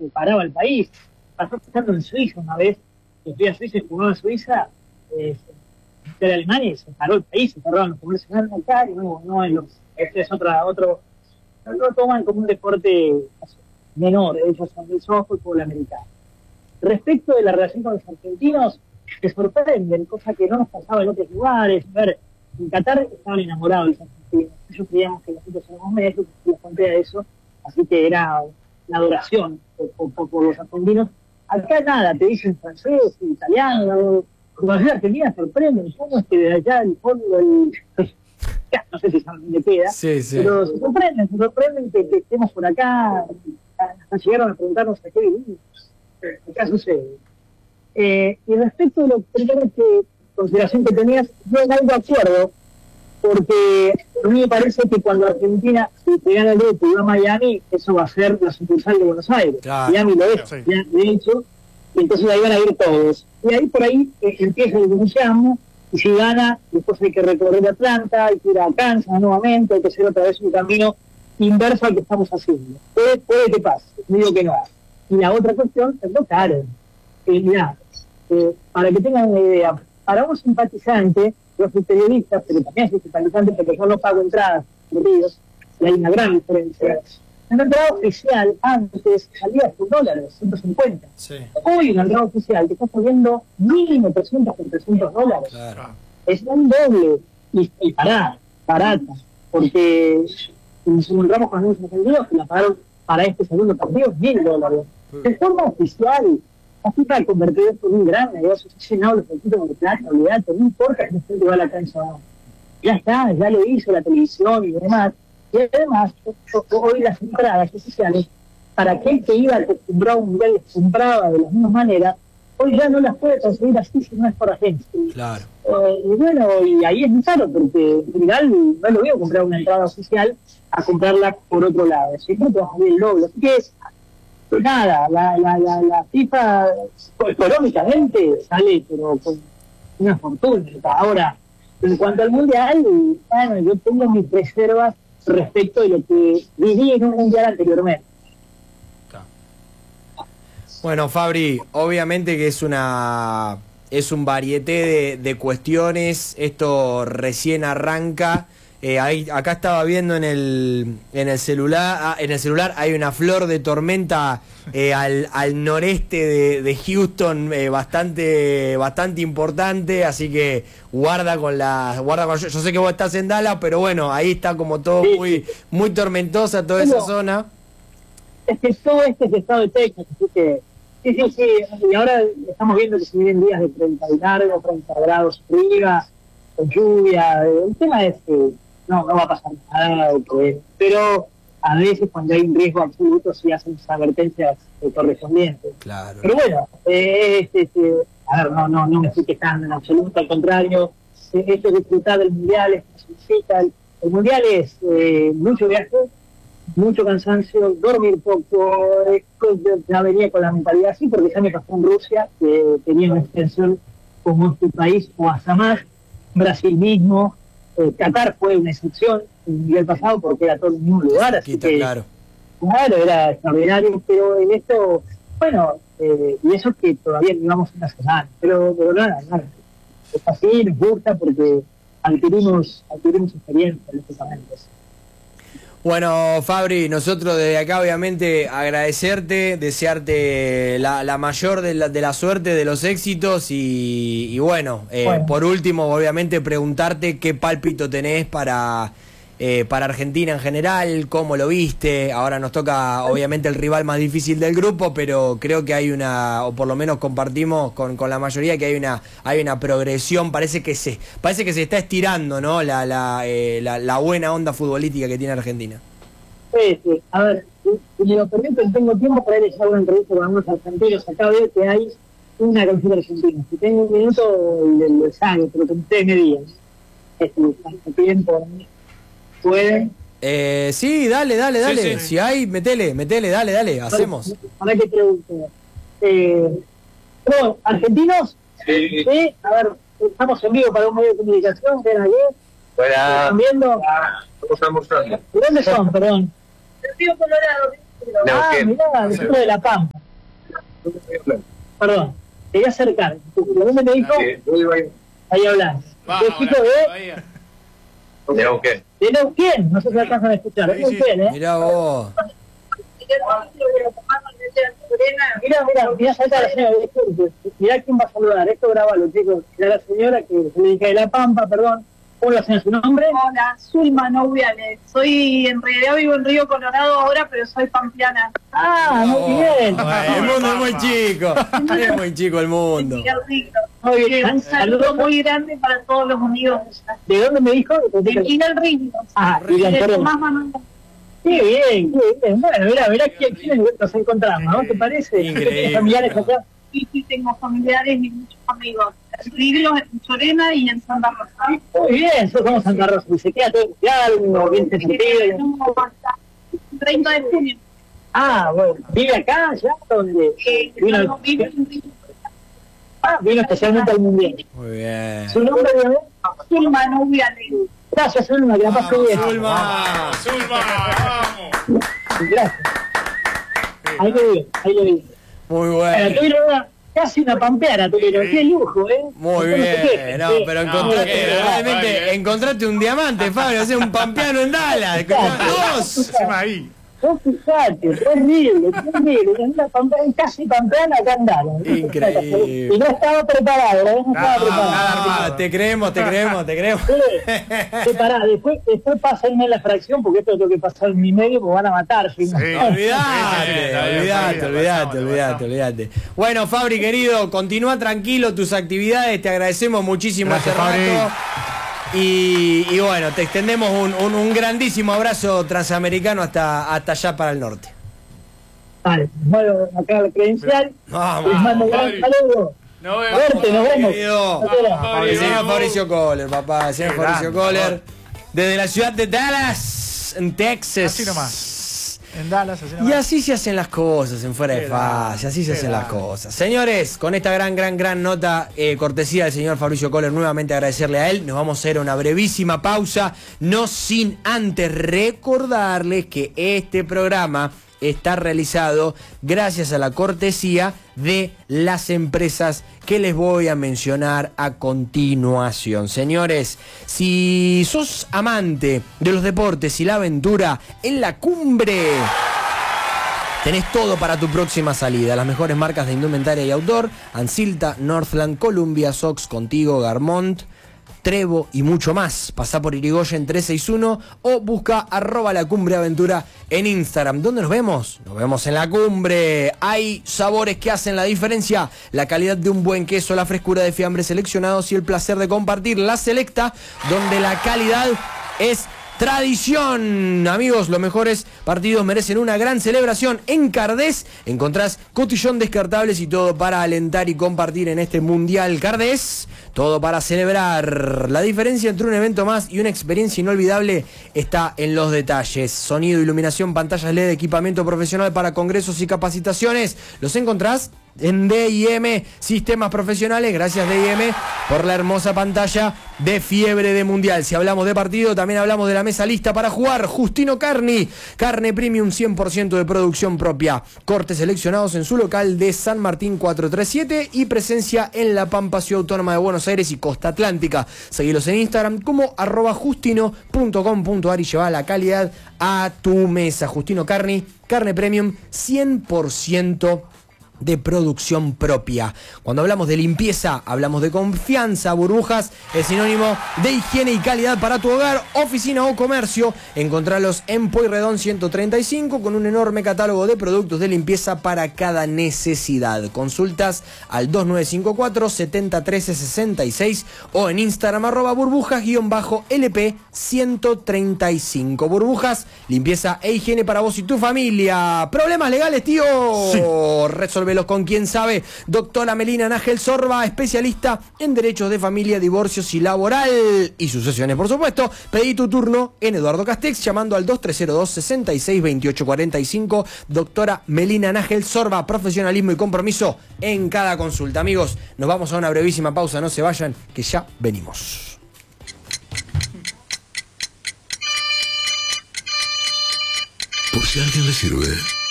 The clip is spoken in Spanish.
se paraba el país. Pasó estando en Suiza una vez, que fui a Suiza y jugaba en Suiza, fui a Alemania y se paró el país, se cerraron los comercios acá, y no es este es otro, no lo toman como un deporte menor, ellos son del softball y el americano. Respecto de la relación con los argentinos, se sorprenden, cosa que no nos pasaba en otros lugares. A ver, en Qatar estaban enamorados los argentinos, ellos creíamos que nosotros éramos médicos, que les conté de eso, así que era la adoración por los argentinos. Acá nada, te dicen francés, italiano, cuando la Argentina sorprenden, ¿cómo es que de allá el fondo no sé si saben dónde queda, pero se sorprenden que estemos por acá, hasta llegaron a preguntarnos a qué vivimos. Acá sucede. Y respecto de lo primero que consideración que tenías, yo no de acuerdo, porque a mí me parece que cuando Argentina se gana el grupo y va a Miami, eso va a ser la sucursal de Buenos Aires. Claro, Miami lo es, de hecho, y entonces ahí van a ir todos. Y ahí por ahí empieza el entusiasmo, y si gana, después hay que recorrer Atlanta, hay que ir a Kansas nuevamente, hay que hacer otra vez un camino inverso al que estamos haciendo. Puede que pase, no digo que no. Y la otra cuestión es lo caro. Mirá, para que tengan una idea, para un simpatizante, yo soy periodista, pero también soy simpatizante porque yo no pago entradas, perdidos, y hay una gran diferencia. Una entrada oficial antes salía $100, 150. Sí. Hoy una entrada oficial te está saliendo mínimo 300 por $300. Claro. Es un doble. Y barata. Porque nos encontramos con algunos argentinos que la pagaron para este segundo partido $1.000. De forma oficial, así para convertir esto en un gran negocio, se ha llenado los partidos de plata, olvidate, no importa que la gente va a la cancha. Ya está, ya lo hizo la televisión y demás. Y además, hoy las entradas oficiales, para aquel que iba acostumbrado a un mundial, les compraba de la misma manera, hoy ya no las puede conseguir así si no es por agencia. Claro. Y bueno, y ahí es muy caro, porque en general no es lo mismo comprar una entrada oficial a comprarla por otro lado. Siempre te va a salir el doble. Así que, nada, la FIFA económicamente sale, pero con una fortuna. Ahora, en cuanto al mundial, bueno, yo tengo mis reservas respecto de lo que viví en un mundial anteriormente. Bueno, Fabri, obviamente que es un varieté de cuestiones, esto recién arranca. Acá estaba viendo en el celular hay una flor de tormenta al noreste de Houston, bastante importante, así que guarda con yo sé que vos estás en Dallas, pero bueno, ahí está como todo muy tormentosa toda esa zona. Es que todo este es el estado de Texas, así que sí, y ahora estamos viendo que se vienen días de 30 y largo, 30 grados arriba, con lluvia. El tema es que no va a pasar nada, pero a veces cuando hay un riesgo absoluto sí hacen sus advertencias correspondientes. Claro. Pero bueno, a ver, no me estoy quejando en absoluto, al contrario, esto es disfrutar del mundial, es el mundial es mucho viaje, mucho cansancio, dormir poco, ya venía con la mentalidad así, porque ya me pasó en Rusia, que tenía una extensión como este país o hasta más, Brasil mismo. Qatar fue una excepción el nivel pasado porque era todo en el mismo lugar, así que claro, era extraordinario, pero en esto, bueno, y eso que todavía llevamos una semana, pero nada, es así, nos gusta porque adquirimos experiencia, lógicamente. Bueno, Fabri, nosotros desde acá obviamente agradecerte, desearte la mayor de la suerte, de los éxitos y bueno, por último obviamente preguntarte qué pálpito tenés para Argentina en general, cómo lo viste. Ahora nos toca obviamente el rival más difícil del grupo, pero creo que hay o por lo menos compartimos con la mayoría que hay una progresión, parece que se está estirando, ¿no? La buena onda futbolística que tiene Argentina. Sí. A ver, si me lo permiten, tengo tiempo para ir a una entrevista con algunos argentinos. Acá veo que hay una canción argentina. Si tengo un minuto, les hago, pero que ustedes me digan. Tiempo. ¿Pueden? Sí, dale. Sí. Si hay, metele, dale, hacemos. Ahora que pregunto. ¿Argentinos? Sí. A ver, estamos en vivo para un medio de comunicación. ¿Ven aquí? ¿Están viendo? Estamos almorzando. ¿De dónde son, perdón? Del Río Colorado. mirá, nosotros de La Pampa. Perdón, te voy a acercar. ¿Dónde me dijo? Ahí hablas. ¿De Neuquén? De Neuquén, no sé si alcanzan a escuchar. De Neuquén, Mirá vos. Mirá, salta la señora. Mirá quién va a saludar. Esto grabalo, chicos. Mirá la señora que se dedica de La Pampa, perdón. ¿Cómo lo hacen su nombre? Hola, Zulma Nouviales. En realidad vivo en Río Colorado ahora, pero soy pampeana. Ah, muy bien. El mundo es muy chico. Es muy chico el mundo. Muy bien. Un saludo muy grande para todos los amigos. ¿De dónde me dijo? De Quilal Río. De Tomás Manuel. Qué bien, qué bien. Bueno, mirá quién nos encontramos, ¿no? ¿Te parece? Increíble. Familiares acá. Sí, tengo familiares y muchos amigos. En Río, en Chorena y en Santa Rosa. Muy bien, nosotros somos Santa Rosa. Y se queda todo cuidado, bien sentido. 30 de junio. Ah, bueno. ¿Vive acá, ya? ¿Dónde? Vino especialmente al Mundial. Muy bien. ¿Su nombre, bebé? Zulma Nouviales. Gracias, Zulma, que la pase bien. Zulma. ¡Vamos! Gracias. Ahí lo vi. Muy bueno. Tuvieron casi una pampeana, tuvieron. Qué lujo, ¿eh? Muy bien. No, pero realmente encontraste un diamante, Fabio. Hacer un pampeano en Dallas. Dos. Encima ahí. Vos fijate, terrible. Casi pampeana acá andaron. Increíble. Y no estaba preparado, ¿eh? No estaba preparado. Te creemos. Pará, después pásenme la fracción, porque esto es lo que pasó en mi medio, porque van a matar. Si no. Olvídate. Bueno, Fabri, querido, continúa tranquilo tus actividades. Te agradecemos muchísimo este rato. Y bueno, te extendemos un grandísimo abrazo transamericano hasta allá para el norte. Vale, bueno, acá la credencial. Les mando un gran saludo. Nos vemos. Suerte, nos vemos. El señor Fabricio Kohler, papá. El señor Fabricio Kohler, desde la ciudad de Dallas, en Texas. Así nomás. En Dallas, así nomás. Y así se hacen las cosas en Fuera de Fase, así se hacen las cosas. Señores, con esta gran nota, cortesía del señor Fabricio Kohler, nuevamente agradecerle a él. Nos vamos a hacer una brevísima pausa, no sin antes recordarles que este programa está realizado gracias a la cortesía de las empresas que les voy a mencionar a continuación. Señores, si sos amante de los deportes y la aventura en la cumbre, tenés todo para tu próxima salida. Las mejores marcas de indumentaria y outdoor: Ansilta, Northland, Columbia, Sox, Contigo, Garmont, Trevo y mucho más. Pasá por Irigoyen 361 o busca @lacumbreaventura en Instagram. ¿Dónde nos vemos? Nos vemos en la cumbre. Hay sabores que hacen la diferencia: la calidad de un buen queso, la frescura de fiambres seleccionados y el placer de compartir. La Selecta, donde la calidad es tradición. Amigos, los mejores partidos merecen una gran celebración. En Cardés encontrás cotillón, descartables y todo para alentar y compartir en este Mundial. Cardés, todo para celebrar. La diferencia entre un evento más y una experiencia inolvidable está en los detalles: sonido, iluminación, pantallas LED, equipamiento profesional para congresos y capacitaciones. Los encontrás en D&M Sistemas Profesionales. Gracias, D&M, por la hermosa pantalla de Fiebre de Mundial. Si hablamos de partido, también hablamos de la mesa lista para jugar. Justino Carni, carne premium 100% de producción propia. Cortes seleccionados en su local de San Martín 437 y presencia en La Pampa, Ciudad Autónoma de Buenos Aires y Costa Atlántica. Seguilos en Instagram como @justino.com.ar y lleva la calidad a tu mesa. Justino Carni, carne premium 100% de producción propia. Cuando hablamos de limpieza, hablamos de confianza. Burbujas es sinónimo de higiene y calidad para tu hogar, oficina o comercio. Encontralos en Pueyrredón 135 con un enorme catálogo de productos de limpieza para cada necesidad. Consultas al 2954-701366 o en Instagram @burbujas_LP135. Burbujas, limpieza e higiene para vos y tu familia. ¿Problemas legales, tío? Sí. Resolvelos con quien sabe. Doctora Melina Nájel Sorba, especialista en derechos de familia, divorcios y laboral y sucesiones, por supuesto. Pedí tu turno en Eduardo Castex llamando al 2302-662845. Doctora Melina Nájel Sorba, profesionalismo y compromiso en cada consulta. Amigos, nos vamos a una brevísima pausa, no se vayan, que ya venimos. Por si a alguien le sirve.